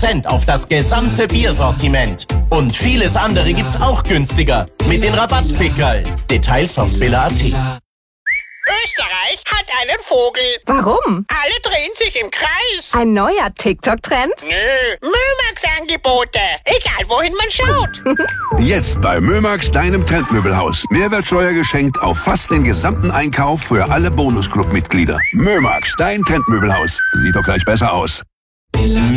10% auf das gesamte Biersortiment. Und vieles andere gibt's auch günstiger. Mit den Rabattpickerl. Details auf billa.at. Österreich hat einen Vogel. Warum? Alle drehen sich im Kreis. Ein neuer TikTok-Trend? Nö, Mömax-Angebote. Egal, wohin man schaut. Jetzt bei Mömax, deinem Trendmöbelhaus. Mehrwertsteuer geschenkt auf fast den gesamten Einkauf für alle Bonusclub-Mitglieder. Mömax, dein Trendmöbelhaus. Sieht doch gleich besser aus.